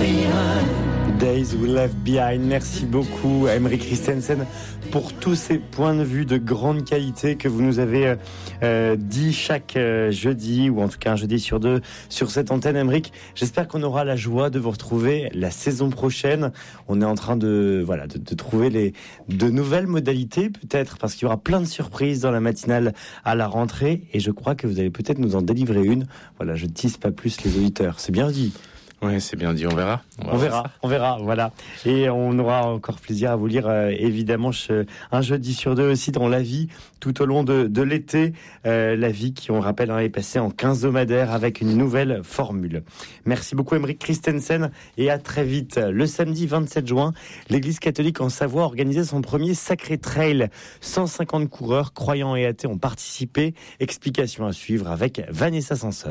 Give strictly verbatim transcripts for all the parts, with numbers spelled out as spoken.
behind. Days We Left Behind. Merci beaucoup à Henrik Christensen pour tous ces points de vue de grande qualité que vous nous avez euh, dit chaque euh, jeudi, ou en tout cas un jeudi sur deux sur cette antenne. Henrik, j'espère qu'on aura la joie de vous retrouver la saison prochaine. On est en train de voilà de, de trouver les de nouvelles modalités peut-être, parce qu'il y aura plein de surprises dans la matinale à la rentrée, et je crois que vous allez peut-être nous en délivrer une. Voilà, je ne tease pas plus les auditeurs. C'est bien dit. Ouais, c'est bien dit, on verra. On, on verra, on verra, voilà. Et on aura encore plaisir à vous lire, euh, évidemment, un jeudi sur deux aussi dans La Vie, tout au long de, de l'été. Euh, La Vie qui, on rappelle, hein, est passée en quinzomadaire avec une nouvelle formule. Merci beaucoup, Henrik Christensen, et à très vite. Le samedi vingt-sept juin, l'Église catholique en Savoie organisait son premier Sacré Trail. cent cinquante coureurs, croyants et athées, ont participé. Explication à suivre avec Vanessa Sanson.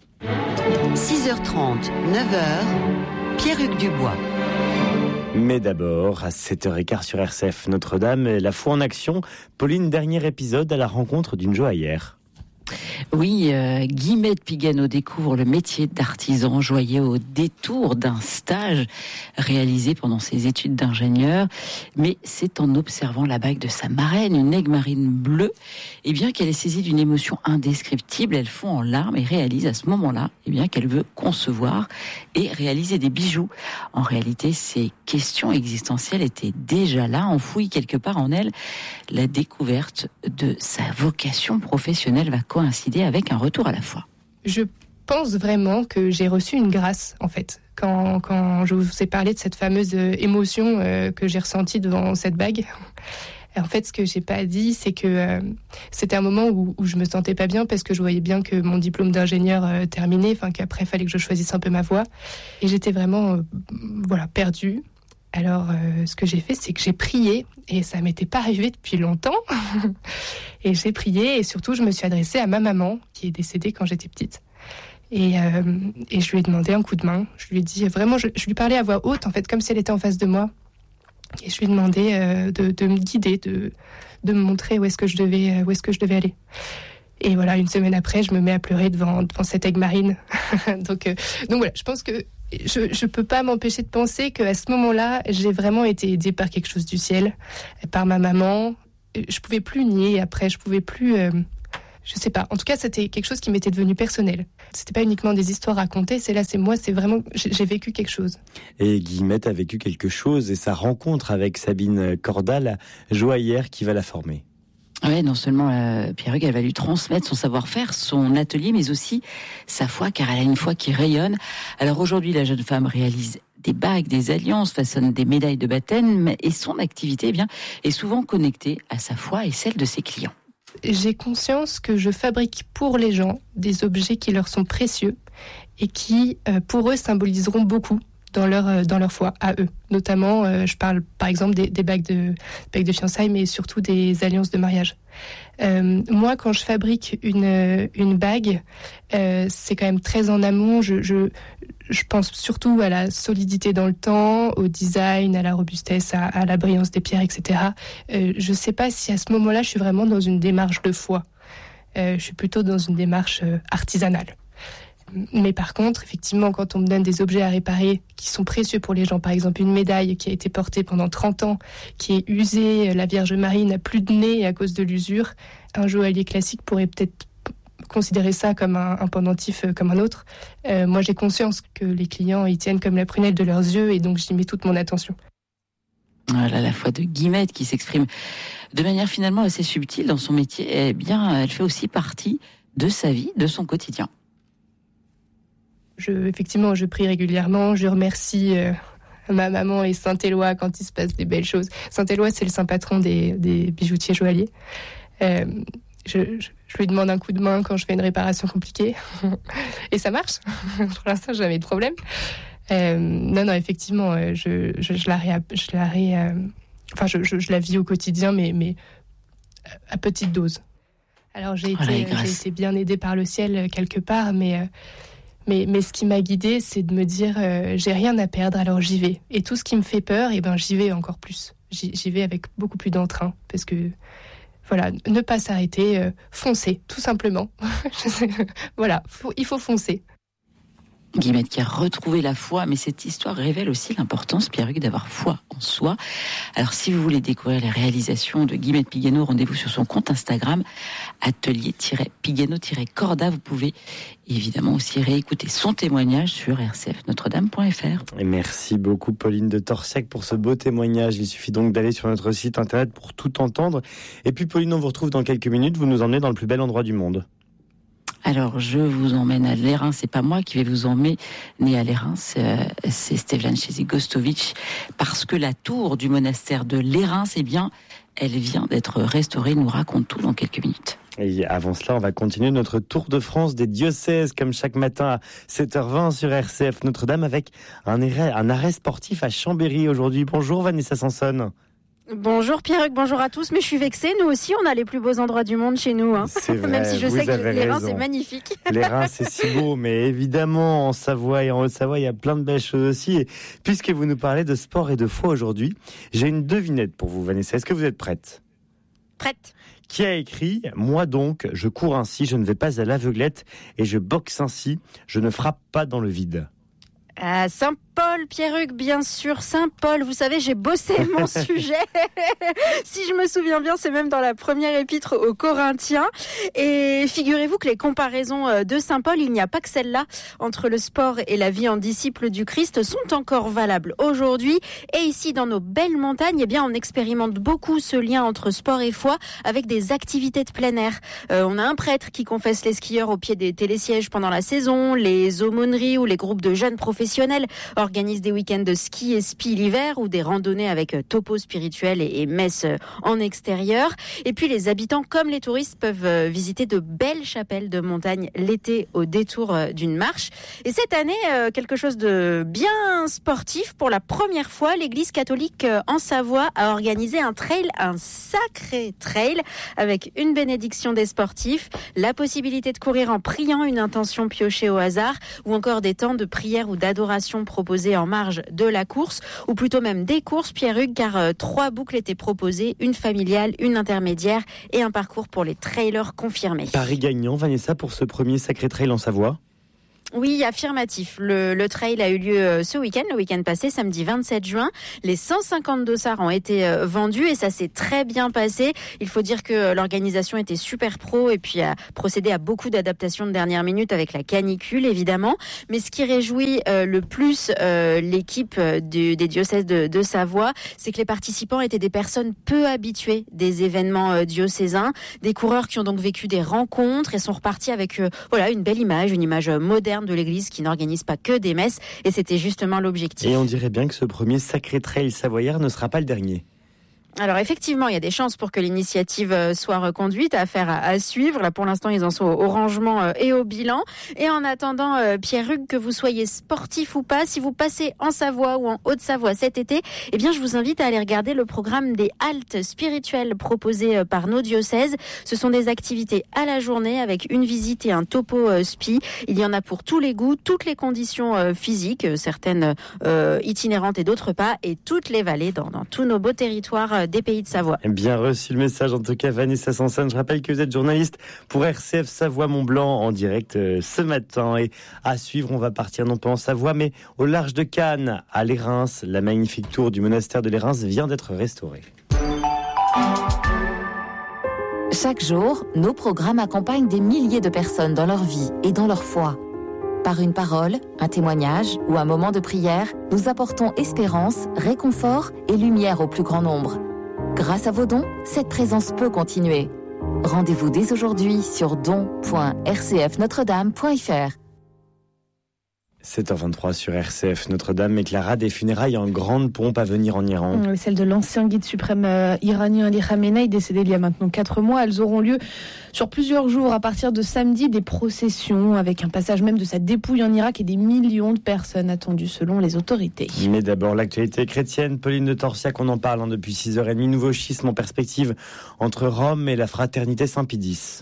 six heures trente, neuf heures, Pierre-Hugues Dubois. Mais d'abord, à sept heures quinze sur R C F Notre-Dame, la foi en action. Pauline, dernier épisode à la rencontre d'une joaillière. Oui, euh, Guillemette Pigano découvre le métier d'artisan joaillier au détour d'un stage réalisé pendant ses études d'ingénieur. Mais c'est en observant la bague de sa marraine, une aigle marine bleue, eh bien qu'elle est saisie d'une émotion indescriptible. Elle fond en larmes et réalise à ce moment-là, eh bien qu'elle veut concevoir et réaliser des bijoux. En réalité, ces questions existentielles étaient déjà là, enfouies quelque part en elle. La découverte de sa vocation professionnelle va coïncider avec un retour à la foi. Je pense vraiment que j'ai reçu une grâce, en fait. Quand, quand je vous ai parlé de cette fameuse émotion euh, que j'ai ressentie devant cette bague, en fait, ce que j'ai pas dit, c'est que euh, c'était un moment où, où je me sentais pas bien, parce que je voyais bien que mon diplôme d'ingénieur euh, terminait, enfin qu'après, il fallait que je choisisse un peu ma voie. Et j'étais vraiment euh, voilà, perdue. Alors, euh, ce que j'ai fait, c'est que j'ai prié, et ça m'était pas arrivé depuis longtemps. Et j'ai prié, et surtout, je me suis adressée à ma maman, qui est décédée quand j'étais petite. Et, euh, et je lui ai demandé un coup de main. Je lui ai dit, vraiment, je, je lui parlais à voix haute, en fait, comme si elle était en face de moi. Et je lui ai demandé euh, de, de me guider, de, de me montrer où est-ce que je devais, où est-ce que je devais aller. Et voilà, une semaine après, je me mets à pleurer devant, devant cette aigle marine. donc, euh, donc voilà, je pense que je ne peux pas m'empêcher de penser qu'à ce moment-là, j'ai vraiment été aidée par quelque chose du ciel, par ma maman. Je pouvais plus nier après, je pouvais plus... Euh, je sais pas. En tout cas, c'était quelque chose qui m'était devenu personnel. C'était pas uniquement des histoires racontées, c'est là, c'est moi, c'est vraiment... J'ai, j'ai vécu quelque chose. Et Guillemette a vécu quelque chose, et sa rencontre avec Sabine Corda, la joaillière qui va la former. Ouais, non seulement euh, Pierre-Hugues, elle va lui transmettre son savoir-faire, son atelier, mais aussi sa foi, car elle a une foi qui rayonne. Alors aujourd'hui, la jeune femme réalise des bagues, des alliances, façonne des médailles de baptême, et son activité, eh bien, est souvent connectée à sa foi et celle de ses clients. J'ai conscience que je fabrique pour les gens des objets qui leur sont précieux et qui, euh, pour eux, symboliseront beaucoup dans leur, dans leur foi, à eux. Notamment, euh, je parle par exemple des, des bagues de, bagues de fiançailles, mais surtout des alliances de mariage. Euh, moi, quand je fabrique une, une bague, euh, c'est quand même très en amont. Je, je, je pense surtout à la solidité dans le temps, au design, à la robustesse, à, à la brillance des pierres, et cetera. Euh, je ne sais pas si à ce moment-là, je suis vraiment dans une démarche de foi. Euh, je suis plutôt dans une démarche euh, artisanale. Mais par contre, effectivement, quand on me donne des objets à réparer qui sont précieux pour les gens, par exemple une médaille qui a été portée pendant trente ans, qui est usée, la Vierge Marie n'a plus de nez à cause de l'usure, un joaillier classique pourrait peut-être considérer ça comme un, un pendentif comme un autre. Euh, moi, j'ai conscience que les clients y tiennent comme la prunelle de leurs yeux, et donc j'y mets toute mon attention. Voilà la foi de Guillemette qui s'exprime de manière finalement assez subtile dans son métier. Eh bien, elle fait aussi partie de sa vie, de son quotidien. Je, effectivement, je prie régulièrement. Je remercie euh, ma maman et Saint-Éloi quand il se passe des belles choses. Saint-Éloi, c'est le saint patron des, des bijoutiers joailliers. Euh, je, je, je lui demande un coup de main quand je fais une réparation compliquée. Et ça marche. Pour l'instant, j'ai jamais de problème. Euh, non, non, effectivement, je, je, je la ré, je la ré, euh, enfin, je, je, je la vis au quotidien, mais, mais à petite dose. Alors, j'ai, oh là, été, j'ai été bien aidée par le ciel quelque part, mais... Euh, Mais, mais ce qui m'a guidée, c'est de me dire euh, j'ai rien à perdre, alors j'y vais. Et tout ce qui me fait peur, eh ben, j'y vais encore plus. J'y, j'y vais avec beaucoup plus d'entrain. Parce que, voilà, ne pas s'arrêter, euh, foncer, tout simplement. Voilà, faut, il faut foncer. Guillemette qui a retrouvé la foi, mais cette histoire révèle aussi l'importance, Pierre-Hugues, d'avoir foi en soi. Alors si vous voulez découvrir les réalisations de Guillemette Pigueno, rendez-vous sur son compte Instagram, atelier-pigueno-corda. Vous pouvez évidemment aussi réécouter son témoignage sur r c f notre dame point f r. Et merci beaucoup Pauline de Torsiac pour ce beau témoignage. Il suffit donc d'aller sur notre site internet pour tout entendre. Et puis Pauline, on vous retrouve dans quelques minutes. Vous nous emmenez dans le plus bel endroit du monde. Alors, je vous emmène à l'Airain. C'est pas moi qui vais vous emmener à l'Airain, c'est, euh, c'est Stevlan Gostovic, parce que la tour du monastère de l'Airain, c'est bien, elle vient d'être restaurée. Il nous raconte tout dans quelques minutes. Et avant cela, on va continuer notre tour de France des diocèses, comme chaque matin à sept heures vingt sur R C F Notre-Dame, avec un arrêt, un arrêt sportif à Chambéry aujourd'hui. Bonjour Vanessa Sanson. Bonjour Pierre-Hugues, bonjour à tous, mais je suis vexée, nous aussi on a les plus beaux endroits du monde chez nous, hein. C'est vrai, même si je sais que les Reins c'est magnifique. Les Reins c'est si beau, mais évidemment en Savoie et en Haute-Savoie il y a plein de belles choses aussi, et puisque vous nous parlez de sport et de foi aujourd'hui, j'ai une devinette pour vous Vanessa, est-ce que vous êtes prête ? Prête. Qui a écrit « Moi donc, je cours ainsi, je ne vais pas à l'aveuglette, et je boxe ainsi, je ne frappe pas dans le vide ». Ah, Saint-Paul, Pierre-Hugues, bien sûr, Saint-Paul, vous savez, j'ai bossé mon sujet. Si je me souviens bien, c'est même dans la première épître aux Corinthiens. Et figurez-vous que les comparaisons de Saint-Paul, il n'y a pas que celle-là, entre le sport et la vie en disciple du Christ, sont encore valables aujourd'hui. Et ici, dans nos belles montagnes, eh bien, on expérimente beaucoup ce lien entre sport et foi avec des activités de plein air. Euh, on a un prêtre qui confesse les skieurs au pied des télésièges pendant la saison, les aumôneries ou les groupes de jeunes professionnels organisent des week-ends de ski et spi l'hiver ou des randonnées avec topo spirituel et, et messe en extérieur. Et puis les habitants comme les touristes peuvent visiter de belles chapelles de montagne l'été au détour d'une marche. Et cette année, quelque chose de bien sportif. Pour la première fois, l'église catholique en Savoie a organisé un trail, un sacré trail avec une bénédiction des sportifs, la possibilité de courir en priant une intention piochée au hasard ou encore des temps de prière ou d'adoration proposée en marge de la course, ou plutôt même des courses, Pierre-Hugues, car euh, trois boucles étaient proposées, une familiale, une intermédiaire et un parcours pour les trailers confirmés. Paris gagnant, Vanessa, pour ce premier sacré trail en Savoie. Oui, affirmatif. Le, le trail a eu lieu ce week-end, le week-end passé, samedi vingt-sept juin. Les cent cinquante dossards ont été vendus et ça s'est très bien passé. Il faut dire que l'organisation était super pro et puis a procédé à beaucoup d'adaptations de dernière minute avec la canicule, évidemment. Mais ce qui réjouit euh, le plus euh, l'équipe du, des diocèses de, de Savoie, c'est que les participants étaient des personnes peu habituées des événements euh, diocésains, des coureurs qui ont donc vécu des rencontres et sont repartis avec euh, voilà une belle image, une image moderne de l'église qui n'organise pas que des messes, et c'était justement l'objectif. Et on dirait bien que ce premier sacré trail savoyard ne sera pas le dernier. Alors effectivement, il y a des chances pour que l'initiative soit reconduite, affaire à, à suivre. Là, pour l'instant, ils en sont au, au rangement et au bilan. Et en attendant, euh, Pierre-Hugues, que vous soyez sportif ou pas, si vous passez en Savoie ou en Haute-Savoie cet été, eh bien, je vous invite à aller regarder le programme des haltes spirituelles proposées par nos diocèses. Ce sont des activités à la journée avec une visite et un topo euh, spi. Il y en a pour tous les goûts, toutes les conditions euh, physiques, certaines euh, itinérantes et d'autres pas, et toutes les vallées dans, dans tous nos beaux territoires des pays de Savoie. Bien reçu le message, en tout cas Vanessa Sanson. Je rappelle que vous êtes journaliste pour R C F Savoie-Mont-Blanc en direct euh, ce matin. Et à suivre, on va partir non pas en Savoie, mais au large de Cannes, à l'Airain. La magnifique tour du monastère de l'Airain vient d'être restaurée. Chaque jour, nos programmes accompagnent des milliers de personnes dans leur vie et dans leur foi. Par une parole, un témoignage ou un moment de prière, nous apportons espérance, réconfort et lumière au plus grand nombre. Grâce à vos dons, cette présence peut continuer. Rendez-vous dès aujourd'hui sur don point r c f notre dame point f r. sept heures vingt-trois sur R C F Notre-Dame, et Clara, des funérailles en grande pompe à venir en Iran. Oui, celle de l'ancien guide suprême euh, iranien Ali Khamenei, décédé il y a maintenant quatre mois. Elles auront lieu sur plusieurs jours à partir de samedi, des processions avec un passage même de sa dépouille en Irak et des millions de personnes attendues selon les autorités. Mais d'abord l'actualité chrétienne, Pauline de Torsiac, on en parle hein, depuis six heures trente, nouveau schisme en perspective entre Rome et la fraternité Saint-Pédis.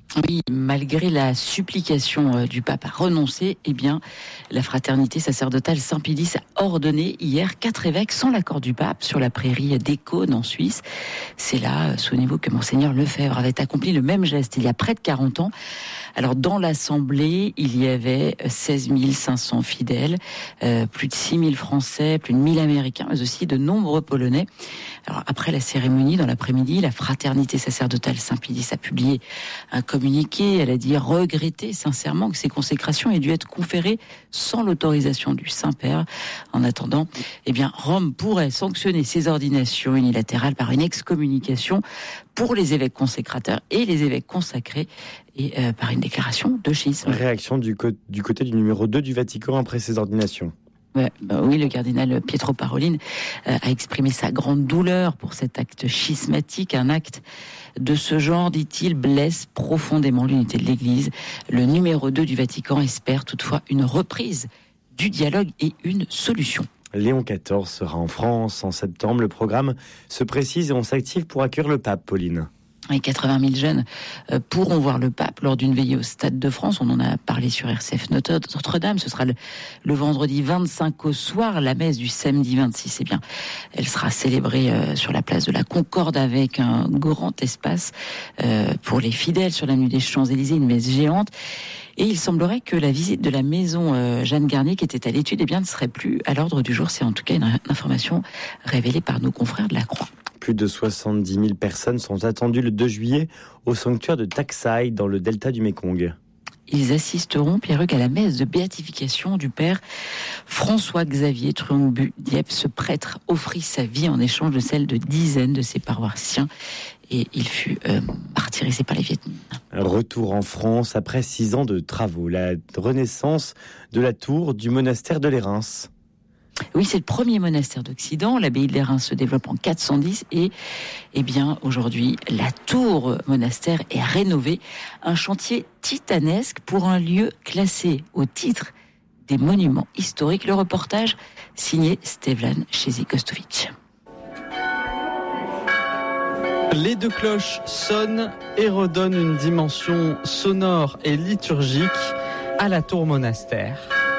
Oui, malgré la supplication du pape à renoncer, eh bien, la fraternité sacerdotale Saint-Pédis a ordonné hier quatre évêques sans l'accord du pape sur la prairie d'Ecône en Suisse. C'est là, souvenez-vous, que Monseigneur Lefebvre avait accompli le même geste il y a près de quarante ans. Alors, dans l'Assemblée, il y avait seize mille cinq cents fidèles, euh, plus de six mille Français, plus de mille Américains, mais aussi de nombreux Polonais. Alors, après la cérémonie, dans l'après-midi, la fraternité sacerdotale Saint-Pédis a publié un communiqué. Elle a dit regretter sincèrement que ces consécrations aient dû être conférées sans l'autorisation du Saint-Père. En attendant, eh bien, Rome pourrait sanctionner ces ordinations unilatérales par une excommunication pour les évêques consécrateurs et les évêques consacrés et euh, par une déclaration de schisme. Réaction du, co- du côté du numéro deux du Vatican après ces ordinations. Ouais, bah oui, le cardinal Pietro Parolin euh, a exprimé sa grande douleur pour cet acte schismatique. Un acte de ce genre, dit-il, blesse profondément l'unité de l'Église. Le numéro deux du Vatican espère toutefois une reprise du dialogue et une solution. Léon quatorze sera en France en septembre. Le programme se précise et on s'active pour accueillir le pape, Pauline. Et quatre-vingt mille jeunes pourront voir le pape lors d'une veillée au Stade de France. On en a parlé sur R C F Notre-Dame. Ce sera le, le vendredi vingt-cinq au soir. La messe du samedi vingt-six, eh bien, elle sera célébrée euh, sur la place de la Concorde avec un grand espace euh, pour les fidèles sur l'avenue des Champs-Élysées, une messe géante. Et il semblerait que la visite de la maison euh, Jeanne Garnier, qui était à l'étude, eh bien, ne serait plus à l'ordre du jour. C'est en tout cas une information révélée par nos confrères de la Croix. Plus de soixante-dix mille personnes sont attendues le deux juillet au sanctuaire de Taksai dans le delta du Mékong. Ils assisteront, Pierruc, à la messe de béatification du père François-Xavier Truongbu Dieppe. Ce prêtre offrit sa vie en échange de celle de dizaines de ses paroissiens et il fut euh, martyrisé par les Viet Minh. Retour en France après six ans de travaux. La renaissance de la tour du monastère de Lérins. Oui, c'est le premier monastère d'Occident. L'abbaye de Lérins se développe en quatre cent dix et, eh bien, aujourd'hui, la tour monastère est rénovée. Un chantier titanesque pour un lieu classé au titre des monuments historiques. Le reportage signé Stevlan Chezi-Kostovic. Les deux cloches sonnent et redonnent une dimension sonore et liturgique à la tour monastère.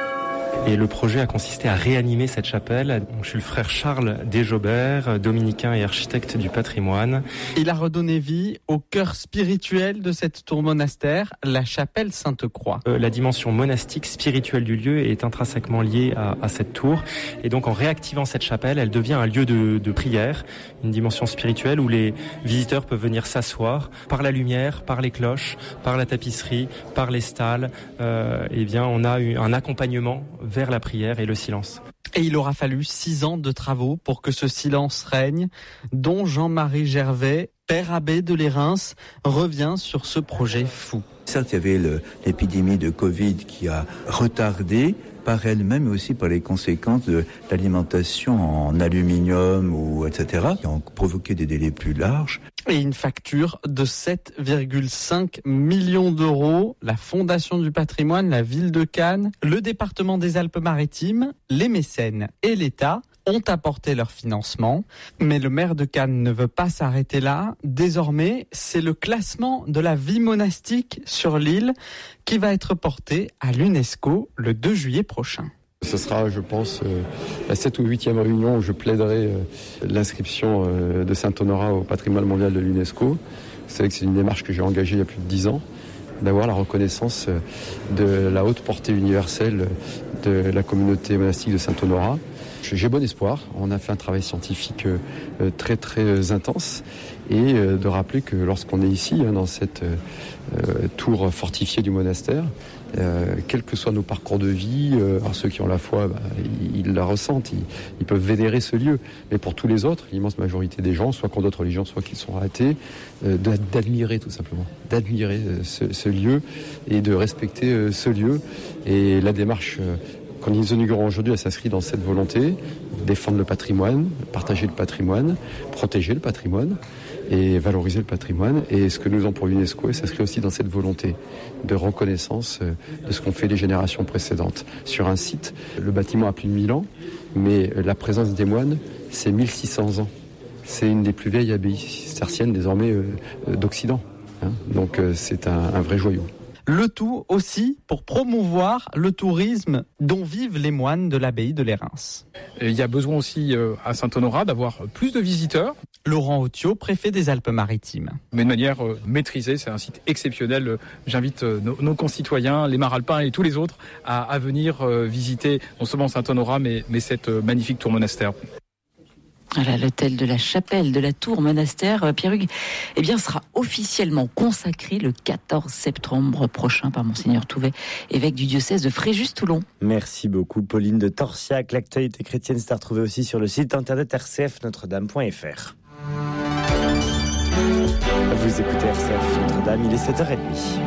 Et le projet a consisté à réanimer cette chapelle. Je suis le frère Charles Desjobert, dominicain et architecte du patrimoine. Il a redonné vie au cœur spirituel de cette tour monastère, la chapelle Sainte-Croix. Euh, la dimension monastique, spirituelle du lieu est intrinsèquement liée à, à cette tour. Et donc en réactivant cette chapelle, elle devient un lieu de, de prière, une dimension spirituelle où les visiteurs peuvent venir s'asseoir par la lumière, par les cloches, par la tapisserie, par les stalles. Euh, eh bien, on a eu un accompagnement vers la prière et le silence. Et il aura fallu six ans de travaux pour que ce silence règne, dont Jean-Marie Gervais, père abbé de Lérins, revient sur ce projet fou. Certes, il y avait le, l'épidémie de Covid qui a retardé par elle-même, mais aussi par les conséquences de l'alimentation en aluminium ou et cetera, qui ont provoqué des délais plus larges. Et une facture de sept virgule cinq millions d'euros. La Fondation du patrimoine, la ville de Cannes, le département des Alpes-Maritimes, les mécènes et l'État ont apporté leur financement. Mais le maire de Cannes ne veut pas s'arrêter là. Désormais, c'est le classement de la vie monastique sur l'île qui va être porté à l'UNESCO le deux juillet prochain. Ce sera, je pense, euh, la septième ou huitième réunion où je plaiderai euh, l'inscription euh, de Saint-Honorat au patrimoine mondial de l'UNESCO. Vous savez que c'est une démarche que j'ai engagée il y a plus de dix ans, d'avoir la reconnaissance euh, de la haute portée universelle de la communauté monastique de Saint-Honorat. J'ai bon espoir. On a fait un travail scientifique euh, très très intense et euh, de rappeler que lorsqu'on est ici, hein, dans cette euh, tour fortifiée du monastère, Euh, quels que soient nos parcours de vie, euh, alors ceux qui ont la foi, bah, ils, ils la ressentent, ils, ils peuvent vénérer ce lieu. Mais pour tous les autres, l'immense majorité des gens, soit qui ont d'autres religions, soit qui sont athées, euh, d'admirer tout simplement, d'admirer euh, ce, ce lieu et de respecter euh, ce lieu. Et la démarche euh, qu'on nous inaugurons aujourd'hui, elle s'inscrit dans cette volonté, défendre le patrimoine, partager le patrimoine, protéger le patrimoine et valoriser le patrimoine. Et ce que nous avons pour l'UNESCO, et ça s'inscrit aussi dans cette volonté de reconnaissance de ce qu'ont fait les générations précédentes. Sur un site, le bâtiment a plus de mille ans, mais la présence des moines, c'est mille six cents ans. C'est une des plus vieilles abbayes cisterciennes désormais euh, d'Occident. Hein, donc euh, c'est un, un vrai joyau. Le tout aussi pour promouvoir le tourisme dont vivent les moines de l'abbaye de Lérins. Et il y a besoin aussi euh, à Saint-Honorat d'avoir plus de visiteurs. Laurent Autiot, préfet des Alpes-Maritimes. Mais de manière euh, maîtrisée, c'est un site exceptionnel. J'invite euh, nos, nos concitoyens, les Maralpins et tous les autres à, à venir euh, visiter non seulement Saint-Honorat, mais, mais cette euh, magnifique tour monastère. Voilà, l'hôtel de la Chapelle de la Tour Monastère, Pierre-Hugues, eh bien, sera officiellement consacré le quatorze septembre prochain par Monseigneur Touvet, évêque du diocèse de Fréjus-Toulon. Merci beaucoup, Pauline de Torsiac. L'actualité chrétienne s'est retrouvée aussi sur le site internet r c f notre dame point f r. Vous écoutez R C F Notre-Dame, il est sept heures trente.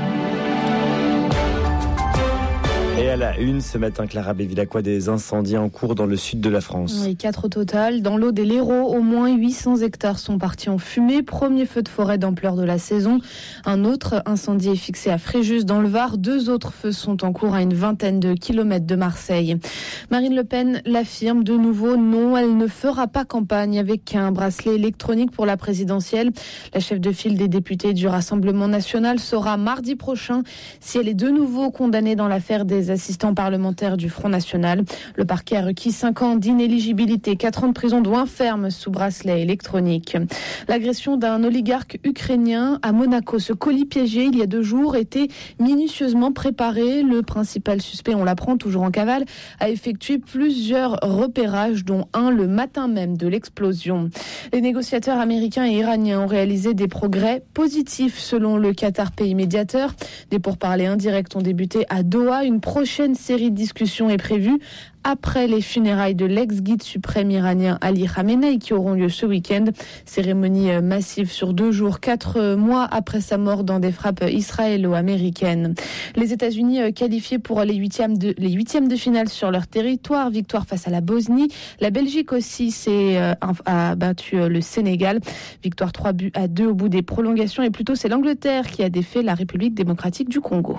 Et à la une, ce matin, Clara Bévilacqua, des incendies en cours dans le sud de la France. Oui, quatre au total. Dans l'Aude et l'Hérault, au moins huit cents hectares sont partis en fumée. Premier feu de forêt d'ampleur de la saison. Un autre incendie est fixé à Fréjus dans le Var. Deux autres feux sont en cours à une vingtaine de kilomètres de Marseille. Marine Le Pen l'affirme de nouveau, non, elle ne fera pas campagne avec un bracelet électronique pour la présidentielle. La chef de file des députés du Rassemblement national saura mardi prochain si elle est de nouveau condamnée dans l'affaire des assistants parlementaires du Front National. Le parquet a requis cinq ans d'inéligibilité, quatre ans de prison d'où ferme sous bracelet électronique. L'agression d'un oligarque ukrainien à Monaco, ce colis piégé il y a deux jours était minutieusement préparé. Le principal suspect, on l'apprend toujours en cavale, a effectué plusieurs repérages, dont un le matin même de l'explosion. Les négociateurs américains et iraniens ont réalisé des progrès positifs selon le Qatar, pays médiateur. Des pourparlers indirects ont débuté à Doha. Une prochaine série de discussions est prévue après les funérailles de l'ex-guide suprême iranien Ali Khamenei qui auront lieu ce week-end. Cérémonie massive sur deux jours, quatre mois après sa mort dans des frappes israélo-américaines. Les États-Unis qualifiés pour les huitièmes de, les huitièmes de finale sur leur territoire. Victoire face à la Bosnie. La Belgique aussi s'est, euh, a battu le Sénégal. Victoire trois buts à deux au bout des prolongations. Et plutôt c'est l'Angleterre qui a défait la République démocratique du Congo.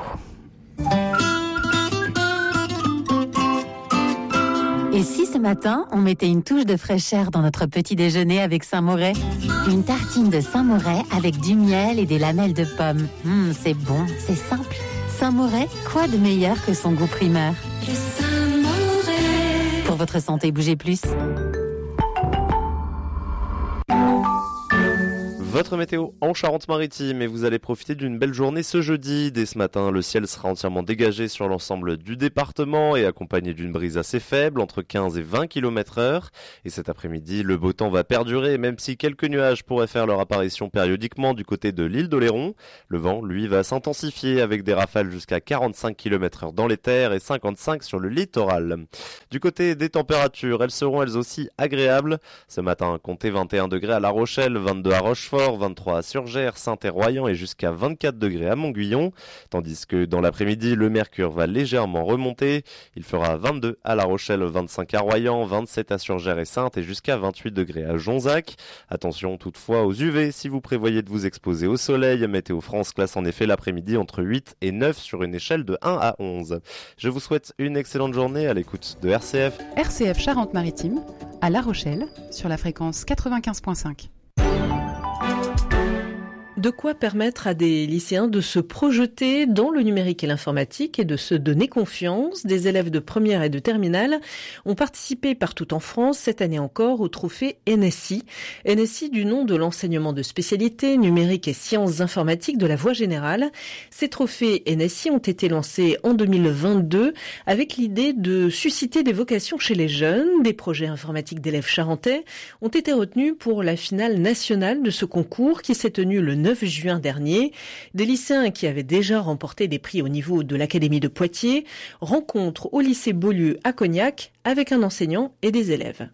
Et si ce matin, on mettait une touche de fraîcheur dans notre petit déjeuner avec Saint-Moret ? Une tartine de Saint-Moret avec du miel et des lamelles de pommes. Mmh, c'est bon, c'est simple. Saint-Moret, quoi de meilleur que son goût primeur ? Le Saint-Moret. Pour votre santé, bougez plus. Votre météo en Charente-Maritime et vous allez profiter d'une belle journée ce jeudi. Dès ce matin, le ciel sera entièrement dégagé sur l'ensemble du département et accompagné d'une brise assez faible, entre quinze et vingt kilomètres heure. Et cet après-midi, le beau temps va perdurer, même si quelques nuages pourraient faire leur apparition périodiquement du côté de l'île d'Oléron. Le vent, lui, va s'intensifier avec des rafales jusqu'à quarante-cinq kilomètres heure dans les terres et cinquante-cinq sur le littoral. Du côté des températures, elles seront elles aussi agréables. Ce matin, comptez vingt et un degrés à La Rochelle, vingt-deux à Rochefort, vingt-trois à Surgères, Saint-Royan et jusqu'à vingt-quatre degrés à Montguyon. Tandis que dans l'après-midi, le mercure va légèrement remonter. Il fera vingt-deux à La Rochelle, vingt-cinq à Royan, vingt-sept à Surgères et Saintes et jusqu'à vingt-huit degrés à Jonzac. Attention toutefois aux U V si vous prévoyez de vous exposer au soleil. Météo France classe en effet l'après-midi entre huit et neuf sur une échelle de un à onze. Je vous souhaite une excellente journée à l'écoute de R C F. R C F Charente-Maritime, à La Rochelle, sur la fréquence quatre-vingt-quinze virgule cinq. De quoi permettre à des lycéens de se projeter dans le numérique et l'informatique et de se donner confiance. Des élèves de première et de terminale ont participé partout en France, cette année encore, au trophée N S I. N S I du nom de l'enseignement de spécialité numérique et sciences informatiques de la voie générale. Ces trophées N S I ont été lancés en deux mille vingt-deux avec l'idée de susciter des vocations chez les jeunes. Des projets informatiques d'élèves charentais ont été retenus pour la finale nationale de ce concours qui s'est tenu le neuf juin dernier. Des lycéens qui avaient déjà remporté des prix au niveau de l'Académie de Poitiers rencontrent au lycée Beaulieu à Cognac avec un enseignant et des élèves.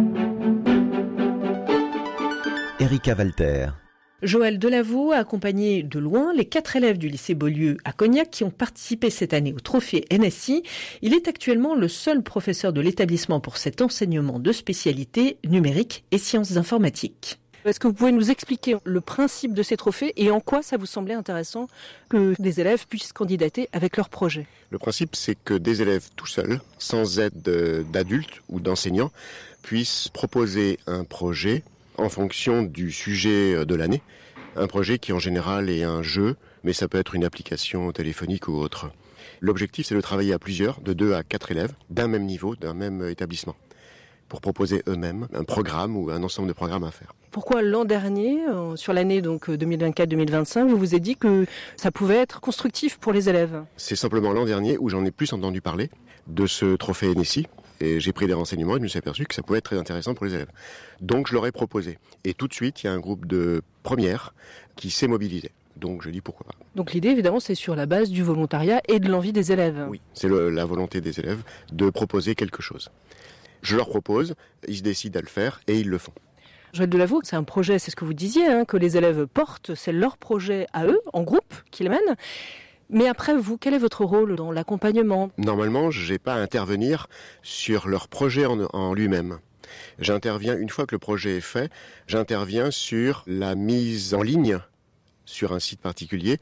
Erika Walter. Joël Delavaux a accompagné de loin les quatre élèves du lycée Beaulieu à Cognac qui ont participé cette année au trophée N S I. Il est actuellement le seul professeur de l'établissement pour cet enseignement de spécialité numérique et sciences informatiques. Est-ce que vous pouvez nous expliquer le principe de ces trophées et en quoi ça vous semblait intéressant que des élèves puissent candidater avec leur projet ? Le principe, c'est que des élèves tout seuls, sans aide d'adultes ou d'enseignants, puissent proposer un projet en fonction du sujet de l'année Un projet qui en général est un jeu, mais ça peut être une application téléphonique ou autre. L'objectif, c'est de travailler à plusieurs, de deux à quatre élèves, d'un même niveau, d'un même établissement, pour proposer eux-mêmes un programme ou un ensemble de programmes à faire. Pourquoi l'an dernier, sur l'année donc deux mille vingt-quatre deux mille vingt-cinq, vous vous êtes dit que ça pouvait être constructif pour les élèves ? C'est simplement l'an dernier où j'en ai plus entendu parler de ce trophée N S I. Et j'ai pris des renseignements et je me suis aperçu que ça pouvait être très intéressant pour les élèves. Donc je leur ai proposé. Et tout de suite, il y a un groupe de premières qui s'est mobilisé. Donc je dis pourquoi pas. Donc l'idée, évidemment, c'est sur la base du volontariat et de l'envie des élèves. Oui, c'est le, la volonté des élèves de proposer quelque chose. Je leur propose, ils se décident à le faire et ils le font. Joël Delavaux, c'est un projet, c'est ce que vous disiez, hein, que les élèves portent, c'est leur projet à eux, en groupe, qu'ils mènent. Mais après, vous, quel est votre rôle dans l'accompagnement ? Normalement, je n'ai pas à intervenir sur leur projet en, en lui-même. J'interviens, une fois que le projet est fait, j'interviens sur la mise en ligne sur un site particulier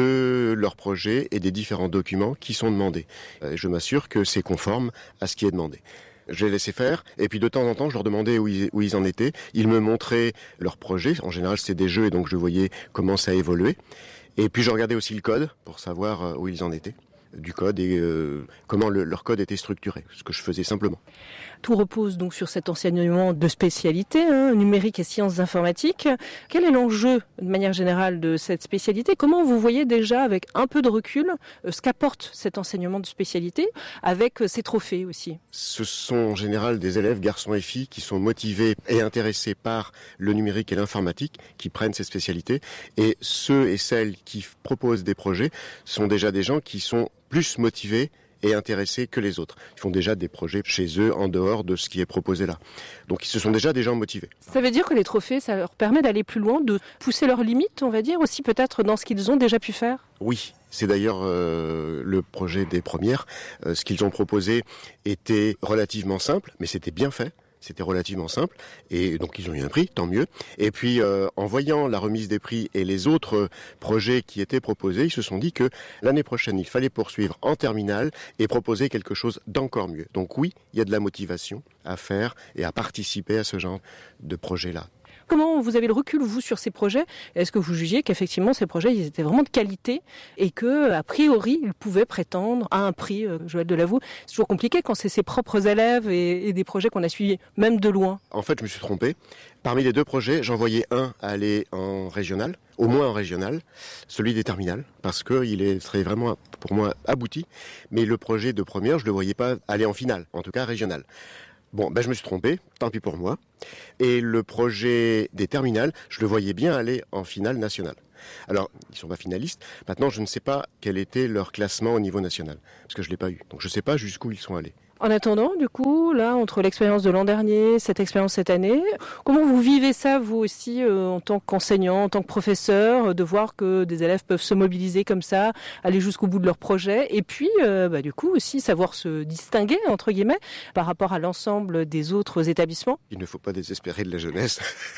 de leur projet et des différents documents qui sont demandés. Je m'assure que c'est conforme à ce qui est demandé. Je les laissais faire, et puis de temps en temps, je leur demandais où ils, où ils en étaient. Ils me montraient leur projet. En général, c'est des jeux, et donc je voyais comment ça évoluait. Et puis je regardais aussi le code pour savoir où ils en étaient, du code et euh, comment le, leur code était structuré, ce que je faisais simplement. Tout repose donc sur cet enseignement de spécialité, hein, numérique et sciences informatiques. Quel est l'enjeu, de manière générale, de cette spécialité ? Comment vous voyez déjà, avec un peu de recul, euh, ce qu'apporte cet enseignement de spécialité, avec euh, ces trophées aussi ? Ce sont en général des élèves, garçons et filles, qui sont motivés et intéressés par le numérique et l'informatique, qui prennent ces spécialités. Et ceux et celles qui proposent des projets sont déjà des gens qui sont plus motivés et intéressés que les autres. Ils font déjà des projets chez eux en dehors de ce qui est proposé là. Donc ce sont déjà des gens motivés. Ça veut dire que les trophées, ça leur permet d'aller plus loin, de pousser leurs limites, on va dire, aussi peut-être dans ce qu'ils ont déjà pu faire ? Oui, c'est d'ailleurs euh, le projet des premières. Euh, ce qu'ils ont proposé était relativement simple, mais c'était bien fait. C'était relativement simple, et donc ils ont eu un prix, tant mieux. Et puis, euh, en voyant la remise des prix et les autres projets qui étaient proposés, ils se sont dit que l'année prochaine, il fallait poursuivre en terminale et proposer quelque chose d'encore mieux. Donc oui, il y a de la motivation à faire et à participer à ce genre de projet-là. Comment vous avez le recul, vous, sur ces projets ? Est-ce que vous jugiez qu'effectivement, ces projets, ils étaient vraiment de qualité et que, a priori, ils pouvaient prétendre à un prix, euh, Joël Delavaux ? C'est toujours compliqué quand c'est ses propres élèves et, et des projets qu'on a suivis, même de loin. En fait, je me suis trompé. Parmi les deux projets, j'en voyais un aller en régional, au moins en régional, celui des terminales, parce qu'il est serait vraiment, pour moi, abouti. Mais le projet de première, je ne le voyais pas aller en finale, en tout cas régional. Bon, ben je me suis trompé, tant pis pour moi. Et le projet des terminales, je le voyais bien aller en finale nationale. Alors, ils ne sont pas finalistes. Maintenant, je ne sais pas quel était leur classement au niveau national, parce que je ne l'ai pas eu. Donc, je ne sais pas jusqu'où ils sont allés. En attendant, du coup, là, entre l'expérience de l'an dernier, cette expérience cette année, comment vous vivez ça, vous aussi, euh, en tant qu'enseignant, en tant que professeur, euh, de voir que des élèves peuvent se mobiliser comme ça, aller jusqu'au bout de leur projet, et puis, euh, bah, du coup, aussi savoir se distinguer, entre guillemets, par rapport à l'ensemble des autres établissements ? Il ne faut pas désespérer de la jeunesse,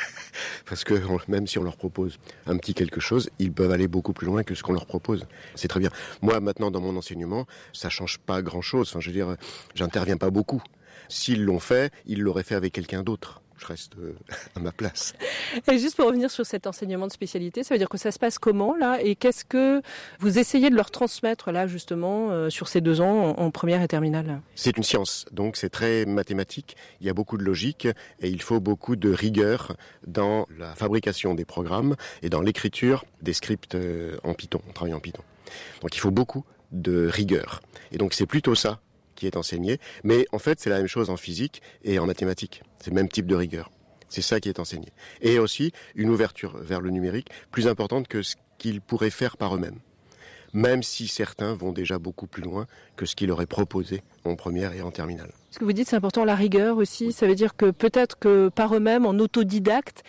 parce que même si on leur propose un petit quelque chose, ils peuvent aller beaucoup plus loin que ce qu'on leur propose. C'est très bien. Moi, maintenant, dans mon enseignement, ça change pas grand-chose. Enfin, je veux dire, j'interviens pas beaucoup. S'ils l'ont fait, ils l'auraient fait avec quelqu'un d'autre. Je reste euh, à ma place. Et juste pour revenir sur cet enseignement de spécialité, ça veut dire que ça se passe comment là ? Et qu'est-ce que vous essayez de leur transmettre là justement euh, sur ces deux ans en, en première et terminale ? C'est une science, donc c'est très mathématique. Il y a beaucoup de logique et il faut beaucoup de rigueur dans la fabrication des programmes et dans l'écriture des scripts euh, en Python. On travaille en Python. Donc il faut beaucoup de rigueur. Et donc c'est plutôt ça qui est enseigné, mais en fait c'est la même chose en physique et en mathématiques. C'est le même type de rigueur. C'est ça qui est enseigné. Et aussi une ouverture vers le numérique plus importante que ce qu'ils pourraient faire par eux-mêmes. Même si certains vont déjà beaucoup plus loin que ce qu'ils auraient proposé en première et en terminale. Ce que vous dites, c'est important, la rigueur aussi. Ça veut dire que peut-être que par eux-mêmes, en autodidacte,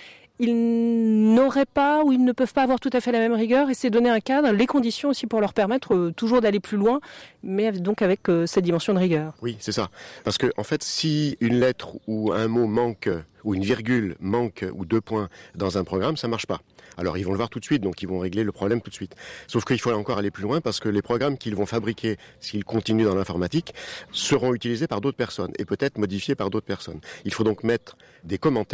ils n'auraient pas ou ils ne peuvent pas avoir tout à fait la même rigueur et c'est donner un cadre, les conditions aussi pour leur permettre euh, toujours d'aller plus loin, mais donc avec euh, cette dimension de rigueur. Oui, c'est ça. Parce que en fait, si une lettre ou un mot manque, ou une virgule manque, ou deux points dans un programme, ça marche pas. Alors ils vont le voir tout de suite, donc ils vont régler le problème tout de suite. Sauf qu'il faut encore aller plus loin parce que les programmes qu'ils vont fabriquer, s'ils continuent dans l'informatique, seront utilisés par d'autres personnes et peut-être modifiés par d'autres personnes. Il faut donc mettre des commentaires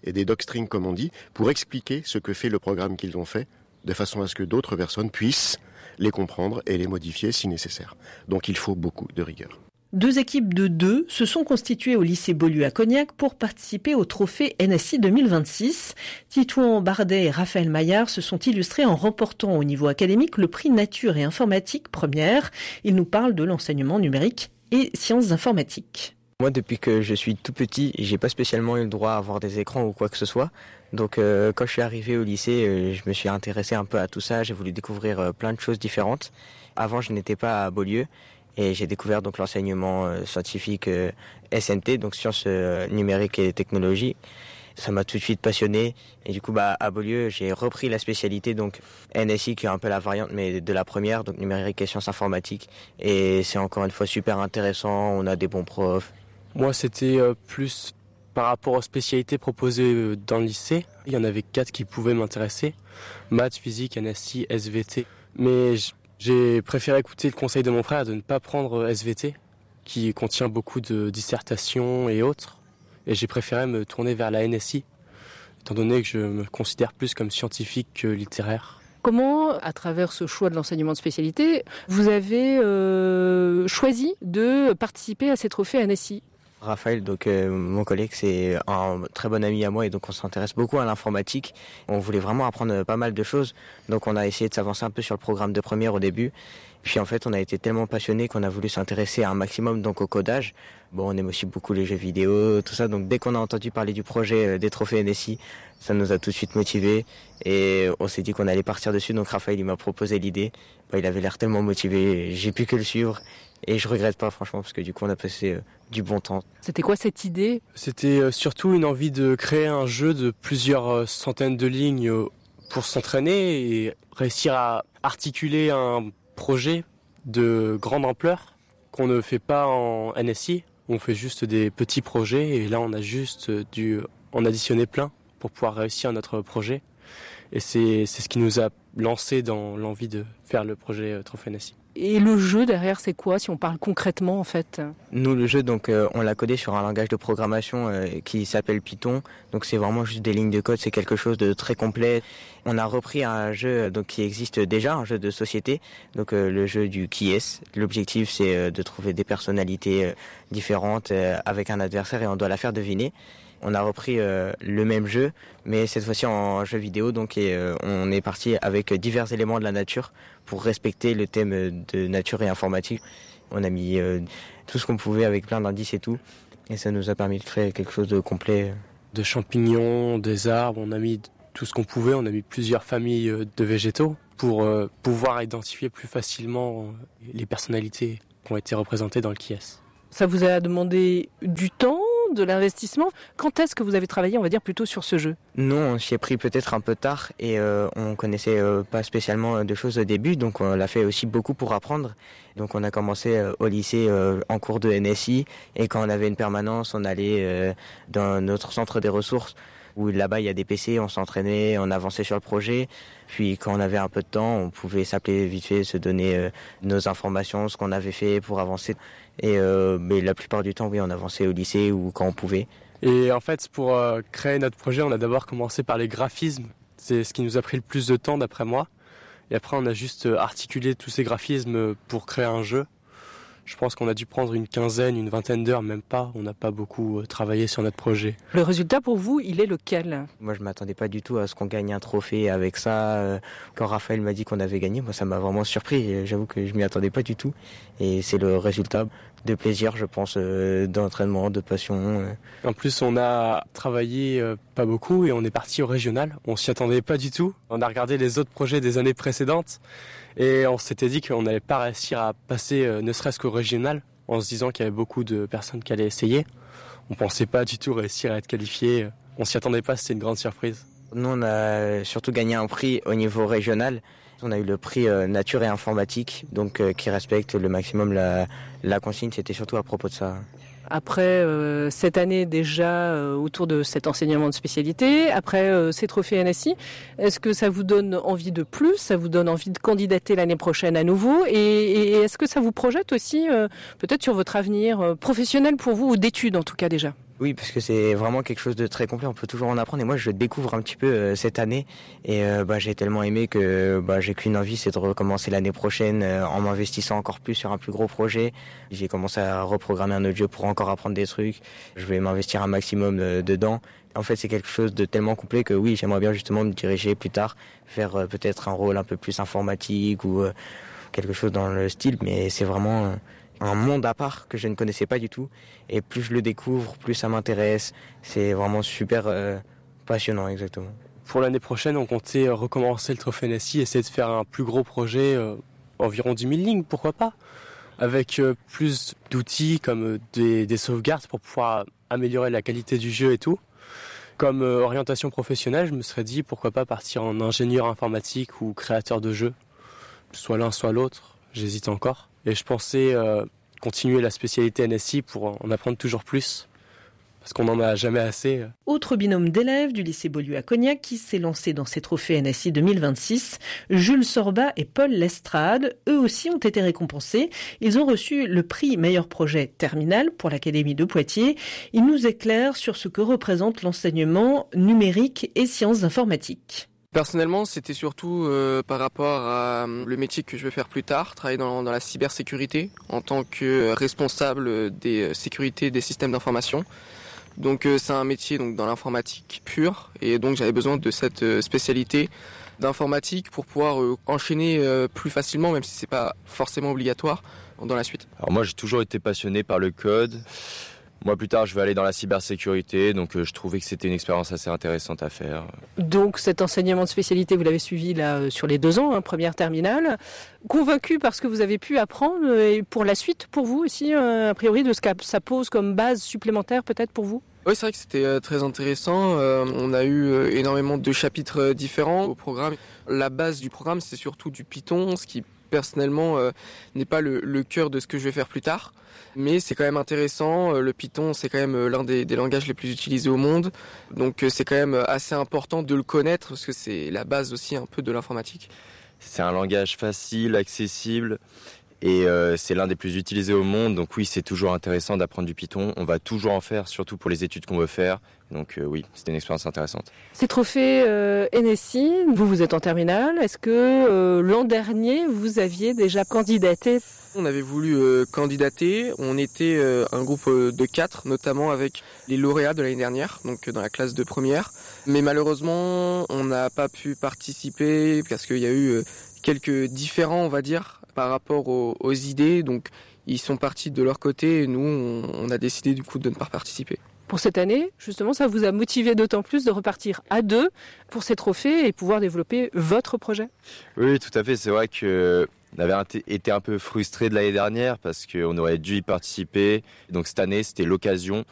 et des doctrines comme on dit, pour expliquer ce que fait le programme qu'ils ont fait, de façon à ce que d'autres personnes puissent les comprendre et les modifier si nécessaire. Donc il faut beaucoup de rigueur. Deux équipes de deux se sont constituées au lycée Beaulieu à Cognac pour participer au trophée N S I deux mille vingt-six. Titouan Bardet et Raphaël Maillard se sont illustrés en remportant au niveau académique le prix Nature et Informatique première. Ils nous parlent de l'enseignement numérique et sciences informatiques. Moi, depuis que je suis tout petit, j'ai pas spécialement eu le droit à avoir des écrans ou quoi que ce soit. Donc euh, quand je suis arrivé au lycée, euh, je me suis intéressé un peu à tout ça, j'ai voulu découvrir euh, plein de choses différentes. Avant, je n'étais pas à Beaulieu. Et j'ai découvert donc l'enseignement euh, scientifique euh, S N T, donc sciences euh, numériques et technologies. Ça m'a tout de suite passionné. Et du coup, bah, à Beaulieu, j'ai repris la spécialité donc N S I, qui est un peu la variante, mais de la première, donc numérique et sciences informatiques. Et c'est encore une fois super intéressant. On a des bons profs. Moi, c'était euh, plus par rapport aux spécialités proposées euh, dans le lycée. Il y en avait quatre qui pouvaient m'intéresser. Maths, physique, N S I, S V T. Mais j- J'ai préféré écouter le conseil de mon frère de ne pas prendre S V T, qui contient beaucoup de dissertations et autres. Et j'ai préféré me tourner vers la N S I, étant donné que je me considère plus comme scientifique que littéraire. Comment, à travers ce choix de l'enseignement de spécialité, vous avez euh, choisi de participer à ces trophées N S I ? Raphaël, donc euh, mon collègue, c'est un très bon ami à moi et donc on s'intéresse beaucoup à l'informatique. On voulait vraiment apprendre pas mal de choses, donc on a essayé de s'avancer un peu sur le programme de première au début. Puis en fait, on a été tellement passionnés qu'on a voulu s'intéresser un maximum donc au codage. Bon, on aime aussi beaucoup les jeux vidéo, tout ça. Donc dès qu'on a entendu parler du projet des trophées N S I, ça nous a tout de suite motivés et on s'est dit qu'on allait partir dessus. Donc Raphaël, il m'a proposé l'idée. Bah, il avait l'air tellement motivé, j'ai pu que le suivre. Et je regrette pas franchement parce que du coup on a passé euh, du bon temps. C'était quoi cette idée ? C'était euh, surtout une envie de créer un jeu de plusieurs euh, centaines de lignes euh, pour s'entraîner et réussir à articuler un projet de grande ampleur qu'on ne fait pas en N S I. On fait juste des petits projets et là on a juste dû en additionner plein pour pouvoir réussir notre projet. Et c'est, c'est ce qui nous a lancé dans l'envie de faire le projet euh, Trophée N S I. Et le jeu derrière, c'est quoi, si on parle concrètement en fait ? Nous, le jeu, donc, euh, on l'a codé sur un langage de programmation euh, qui s'appelle Python. Donc c'est vraiment juste des lignes de code, c'est quelque chose de très complet. On a repris un jeu donc, qui existe déjà, un jeu de société, donc euh, le jeu du Qui est. L'objectif, c'est euh, de trouver des personnalités euh, différentes euh, avec un adversaire et on doit la faire deviner. On a repris euh, le même jeu, mais cette fois-ci en jeu vidéo. Donc, et, euh, on est parti avec divers éléments de la nature pour respecter le thème de nature et informatique. On a mis euh, tout ce qu'on pouvait avec plein d'indices et tout. Et ça nous a permis de créer quelque chose de complet. De champignons, des arbres, on a mis tout ce qu'on pouvait. On a mis plusieurs familles de végétaux pour euh, pouvoir identifier plus facilement les personnalités qui ont été représentées dans le Qui est. Ça vous a demandé du temps ? De l'investissement. Quand est-ce que vous avez travaillé, on va dire, plutôt sur ce jeu ? Nous, on s'y est pris peut-être un peu tard et euh, on connaissait euh, pas spécialement de choses au début, donc on l'a fait aussi beaucoup pour apprendre. Donc on a commencé euh, au lycée euh, en cours de N S I et quand on avait une permanence, on allait euh, dans notre centre des ressources où là-bas il y a des P C, on s'entraînait, on avançait sur le projet. Puis quand on avait un peu de temps, on pouvait s'appeler vite fait, se donner euh, nos informations, ce qu'on avait fait pour avancer. Et euh, mais la plupart du temps, oui, on avançait au lycée ou quand on pouvait. Et en fait, pour euh, créer notre projet, on a d'abord commencé par les graphismes. C'est ce qui nous a pris le plus de temps, d'après moi. Et après, on a juste articulé tous ces graphismes pour créer un jeu. Je pense qu'on a dû prendre une quinzaine, une vingtaine d'heures, même pas. On n'a pas beaucoup travaillé sur notre projet. Le résultat pour vous, il est lequel ? Moi, je m'attendais pas du tout à ce qu'on gagne un trophée avec ça. Quand Raphaël m'a dit qu'on avait gagné, moi, ça m'a vraiment surpris. J'avoue que je m'y attendais pas du tout. Et c'est le résultat de plaisir, je pense, d'entraînement, de passion. En plus, on a travaillé pas beaucoup et on est parti au régional. On s'y attendait pas du tout. On a regardé les autres projets des années précédentes. Et on s'était dit qu'on n'allait pas réussir à passer euh, ne serait-ce qu'au régional en se disant qu'il y avait beaucoup de personnes qui allaient essayer. On pensait pas du tout réussir à être qualifié. On s'y attendait pas, c'était une grande surprise. Nous, on a surtout gagné un prix au niveau régional. On a eu le prix euh, Nature et Informatique, donc euh, qui respecte le maximum la, la consigne. C'était surtout à propos de ça. Après euh, cette année déjà euh, autour de cet enseignement de spécialité, après euh, ces trophées N S I, est-ce que ça vous donne envie de plus ? Ça vous donne envie de candidater l'année prochaine à nouveau ? Et, et est-ce que ça vous projette aussi euh, peut-être sur votre avenir euh, professionnel pour vous, ou d'études en tout cas déjà ? Oui, parce que c'est vraiment quelque chose de très complet, on peut toujours en apprendre. Et moi, je découvre un petit peu euh, cette année. Et euh, bah, j'ai tellement aimé que bah, j'ai qu'une envie, c'est de recommencer l'année prochaine euh, en m'investissant encore plus sur un plus gros projet. J'ai commencé à reprogrammer un autre jeu pour encore apprendre des trucs. Je vais m'investir un maximum euh, dedans. En fait, c'est quelque chose de tellement complet que oui, j'aimerais bien justement me diriger plus tard, faire euh, peut-être un rôle un peu plus informatique ou euh, quelque chose dans le style. Mais c'est vraiment... Euh, un monde à part que je ne connaissais pas du tout. Et plus je le découvre, plus ça m'intéresse. C'est vraiment super euh, passionnant, exactement. Pour l'année prochaine, on comptait recommencer le trophée N S I, essayer de faire un plus gros projet, euh, environ dix mille lignes, pourquoi pas, avec euh, plus d'outils comme euh, des, des sauvegardes pour pouvoir améliorer la qualité du jeu et tout. Comme euh, orientation professionnelle, je me serais dit pourquoi pas partir en ingénieur informatique ou créateur de jeux, soit l'un soit l'autre, j'hésite encore. Et je pensais euh, continuer la spécialité N S I pour en apprendre toujours plus, parce qu'on n'en a jamais assez. Autre binôme d'élèves du lycée Beaulieu à Cognac qui s'est lancé dans ces trophées N S I deux mille vingt-six, Jules Sorba et Paul Lestrade, eux aussi ont été récompensés. Ils ont reçu le prix meilleur projet terminal pour l'Académie de Poitiers. Ils nous éclairent sur ce que représente l'enseignement numérique et sciences informatiques. Personnellement, c'était surtout euh, par rapport à euh, le métier que je vais faire plus tard, travailler dans, dans la cybersécurité en tant que responsable des euh, sécurités des systèmes d'information. Donc euh, c'est un métier donc dans l'informatique pure et donc j'avais besoin de cette euh, spécialité d'informatique pour pouvoir euh, enchaîner euh, plus facilement, même si c'est pas forcément obligatoire dans la suite. Alors moi j'ai toujours été passionné par le code. Moi, plus tard, je vais aller dans la cybersécurité, donc euh, je trouvais que c'était une expérience assez intéressante à faire. Donc, cet enseignement de spécialité, vous l'avez suivi là euh, sur les deux ans, hein, première terminale. Convaincu par ce que vous avez pu apprendre euh, et pour la suite, pour vous aussi, euh, a priori, de ce que ça pose comme base supplémentaire peut-être pour vous ? Oui, c'est vrai que c'était euh, très intéressant. Euh, on a eu euh, énormément de chapitres euh, différents au programme. La base du programme, c'est surtout du Python, ce qui personnellement euh, n'est pas le, le cœur de ce que je vais faire plus tard. Mais c'est quand même intéressant, le Python c'est quand même l'un des, des langages les plus utilisés au monde, donc c'est quand même assez important de le connaître parce que c'est la base aussi un peu de l'informatique. C'est un langage facile, accessible et euh, c'est l'un des plus utilisés au monde, donc oui c'est toujours intéressant d'apprendre du Python, on va toujours en faire, surtout pour les études qu'on veut faire, donc euh, oui c'était une expérience intéressante. Ces trophées euh, N S I, vous vous êtes en terminale, est-ce que euh, l'an dernier vous aviez déjà candidaté ? On avait voulu euh, candidater, on était euh, un groupe euh, de quatre, notamment avec les lauréats de l'année dernière, donc euh, dans la classe de première. Mais malheureusement, on n'a pas pu participer parce qu'il y a eu euh, quelques différends, on va dire, par rapport aux, aux idées. Donc ils sont partis de leur côté et nous, on, on a décidé du coup de ne pas participer. Pour cette année, justement, ça vous a motivé d'autant plus de repartir à deux pour ces trophées et pouvoir développer votre projet ? Oui, tout à fait. C'est vrai que on avait été un peu frustré de l'année dernière parce qu'on aurait dû y participer. Donc cette année, c'était l'occasion